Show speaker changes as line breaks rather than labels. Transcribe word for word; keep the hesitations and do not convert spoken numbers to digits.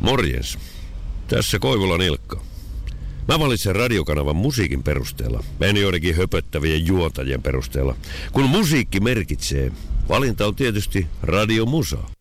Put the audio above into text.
Morjens. Tässä Koivulan Ilkka. Mä valitsen radiokanavan musiikin perusteella, en joidenkin höpöttävien juontajien perusteella. Kun musiikki merkitsee, valinta on tietysti Radio Musa.